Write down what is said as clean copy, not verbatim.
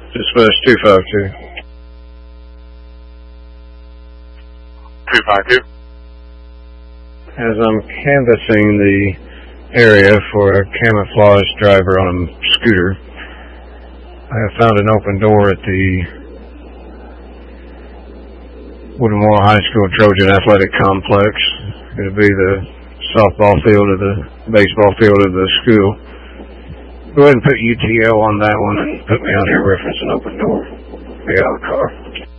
Dispatch 252. 252. As I'm canvassing the area for a camouflage driver on a scooter, I have found an open door at the Woodland Memorial High School Trojan Athletic Complex. It'll be the softball field or the baseball field of the school. Go ahead and put UTL on that one and put me on here reference an open door. Get out of the car.